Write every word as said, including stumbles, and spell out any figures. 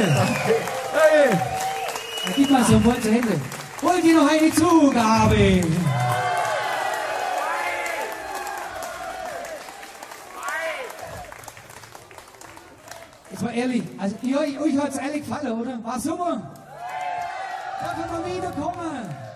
Hey. Gib mal so ein Hände. Wollt ihr noch eine Zugabe? Jetzt mal ehrlich, also ihr, euch hat es ehrlich gefallen, oder? War super? Darf man mal wiederkommen?